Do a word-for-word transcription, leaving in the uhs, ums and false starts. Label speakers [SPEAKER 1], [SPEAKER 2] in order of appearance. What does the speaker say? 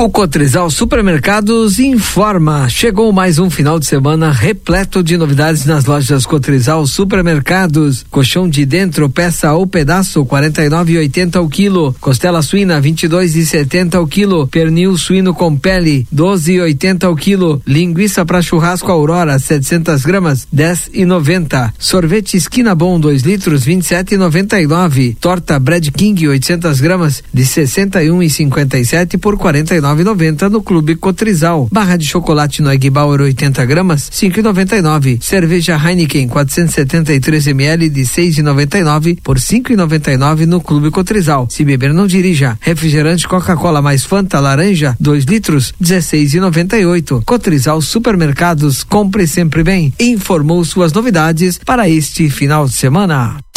[SPEAKER 1] O Cotrizal Supermercados informa, chegou mais um final de semana repleto de novidades nas lojas Cotrizal Supermercados. Colchão de dentro, peça ou pedaço, quarenta e nove e oitenta o quilo. Costela suína, vinte e dois e setenta o quilo. Pernil suíno com pele, doze e oitenta o quilo. Linguiça para churrasco Aurora, setecentas gramas, dez e noventa. Sorvete Esquina Bom, dois litros, vinte e sete e noventa e nove. Torta Bread King, oitocentas gramas, de sessenta e um e cinquenta e sete por quarenta e nove e noventa no Clube Cotrizal. Barra de chocolate Noig Bauer oitenta gramas, cinco e noventa e nove. Cerveja Heineken quatrocentos e setenta e três mililitros de seis e noventa e nove por cinco e noventa e nove no Clube Cotrizal. Se beber não dirija. Refrigerante Coca-Cola mais Fanta laranja, dois litros, dezesseis e noventa e oito. Cotrizal Supermercados, compre sempre bem. Informou suas novidades para este final de semana.